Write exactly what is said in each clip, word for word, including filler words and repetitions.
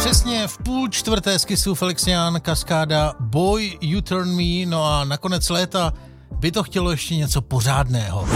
Přesně v půl čtvrté z Kissu Felixian, Kaskáda, Boy You Turn Me, no a nakonec léta by to chtělo ještě něco pořádného.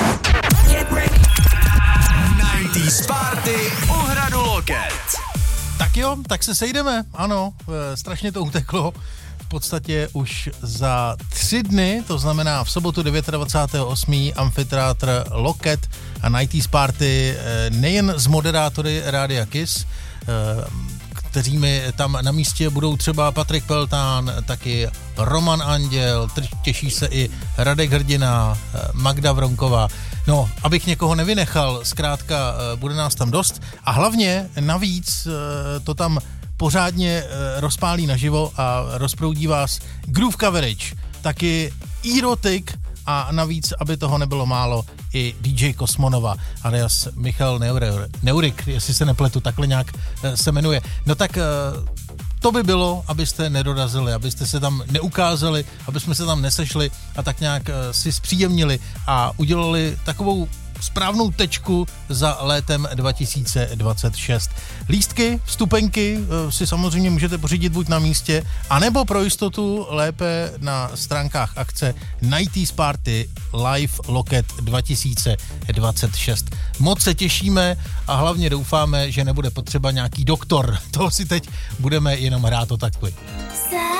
devadesátých Party u Hradu Loket. Tak jo, tak se sejdeme, ano, strašně to uteklo. V podstatě už za tři dny, to znamená v sobotu dvacátého devátého osmého Amfiteátr Loket a nineties Party nejen s moderátory Rádia Kiss, kteřími tam na místě budou třeba Patrik Peltán, taky Roman Anděl, těší se i Radek Hrdina, Magda Vronková. No, abych někoho nevynechal, zkrátka bude nás tam dost a hlavně navíc to tam pořádně rozpálí naživo a rozproudí vás Groove Coverage, taky Erotic a navíc, aby toho nebylo málo, i D J Kosmonova, alias Michal Neurik, jestli se nepletu, takhle nějak se jmenuje. No tak to by bylo, abyste nedorazili, abyste se tam neukázali, aby jsme se tam nesešli a tak nějak si zpříjemnili a udělali takovou správnou tečku za létem dva tisíce dvacet šest. Lístky, vstupenky si samozřejmě můžete pořídit buď na místě, anebo pro jistotu lépe na stránkách akce nineties Party Live Loket dva tisíce dvacet šest. Moc se těšíme a hlavně doufáme, že nebude potřeba nějaký doktor. To si teď budeme jenom hrát o takto.